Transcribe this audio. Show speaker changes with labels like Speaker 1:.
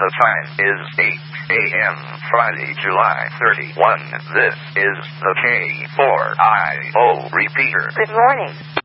Speaker 1: The time is 8 a.m. Friday, July 31. This is the K4IO repeater.
Speaker 2: Good morning.